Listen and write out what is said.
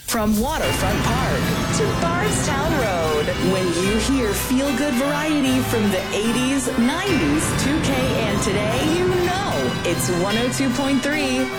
From Waterfront Park to Bardstown Road. When you hear feel-good variety from the 80s, 90s, 2K, and today, you know it's 102.3